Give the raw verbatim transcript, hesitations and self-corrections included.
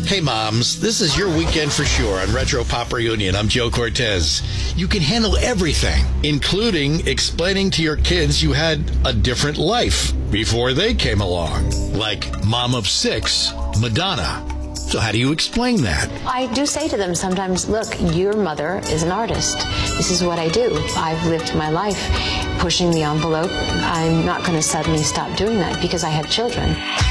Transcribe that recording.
Hey moms, this is your weekend for sure on Retro Pop Reunion. I'm Joe Cortez. You can handle everything, including explaining to your kids you had a different life before they came along. Like mom of six, Madonna. So how do you explain that? I do say to them sometimes, look, your mother is an artist. This is what I do. I've lived my life pushing the envelope. I'm not going to suddenly stop doing that because I have children.